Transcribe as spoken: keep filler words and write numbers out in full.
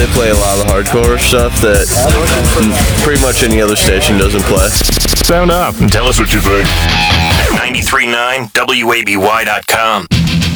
they play a lot of the hardcore stuff that pretty much any other station doesn't play. Sound up and tell us what you think. ninety-three point nine W A B Y dot com.